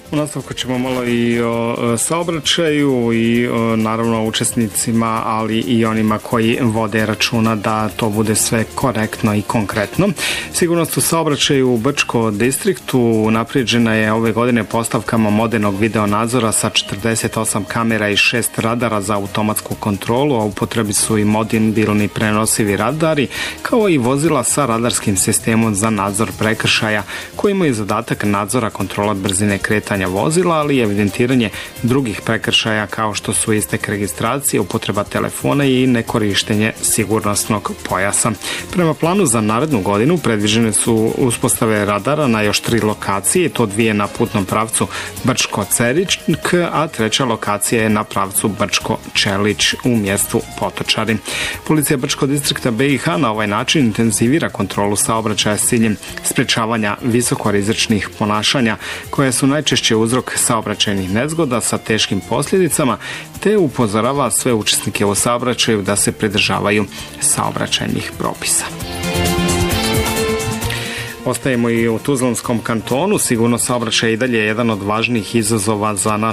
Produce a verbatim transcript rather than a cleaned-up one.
U nastavku ćemo malo i o saobraćaju i o, naravno učesnicima, ali i onima koji vode računa da to bude sve korektno i konkretno. Sigurnost u saobraćaju u Brčko distriktu unaprijeđena je ove godine postavkama modernog videonadzora sa četrdeset osam kamera i šest radara za automatsku kontrolu, a u upotrebi su i mobilni prenosivi radari, kao i vozila sa radarskim sistemom za nadzor prekršaja, koji imaju zadatak nadzora kontrola brzine kretanja vozila, ali i evidentiranje drugih prekršaja kao što su istek registracije, upotreba telefona i nekorištenje sigurnosnog pojasa. Prema planu za narednu godinu predviđene su uspostave radara na još tri lokacije, to dvije na putnom pravcu Brčko-Ceričk, a treća lokacija je na pravcu Brčko-Čelić u mjestu Potočari. Policija Brčko distrikta B i H na ovaj način intenzivira kontrolu saobraćaja s ciljem sprečavanja visokorizičnih ponašanja koje su najčešće uzrok saobraćajnih nezgoda sa teškim posljedicama, te upozorava sve učesnike u saobraćaju da se pridržavaju saobraćajnih propisa. Ostajemo i u Tuzlanskom kantonu. Sigurno saobraćaj i dalje je jedan od važnijih izazova za naš